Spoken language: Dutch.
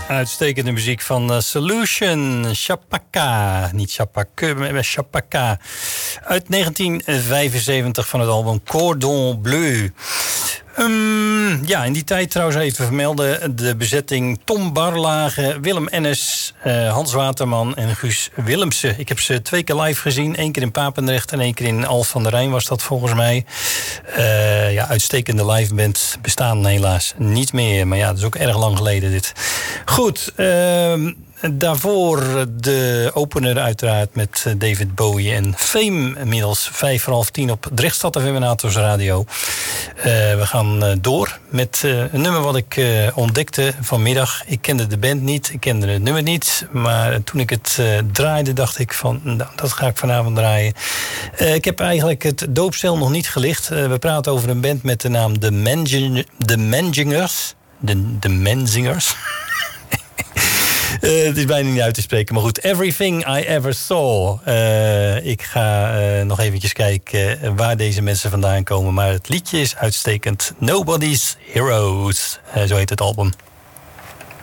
Uitstekende muziek van Solution, Chapaka. Niet Chapaka, maar Chapaka. Uit 1975 van het album Cordon Bleu. Ja, in die tijd trouwens even vermelden de bezetting Tom Barlage, Willem Ennis, Hans Waterman en Guus Willemsen. Ik heb ze 2 keer live gezien. 1 keer in Papendrecht en 1 keer in Alphen aan de Rijn was dat volgens mij. Ja, uitstekende liveband bestaan helaas niet meer. Maar ja, dat is ook erg lang geleden dit. Goed, daarvoor de opener uiteraard met David Bowie en Fame. Inmiddels 5:30 op Drechtstad FM en Atos Radio. We gaan door met een nummer wat ik ontdekte vanmiddag. Ik kende de band niet, ik kende het nummer niet. Maar toen ik het draaide dacht ik van, nou, dat ga ik vanavond draaien. Ik heb eigenlijk het doopstel nog niet gelicht. We praten over een band met de naam The Menzingers. De Menzingers. Het is bijna niet uit te spreken, maar goed. Everything I Ever Saw. Ik ga nog eventjes kijken waar deze mensen vandaan komen. Maar het liedje is uitstekend. Nobody's Heroes. Zo heet het album.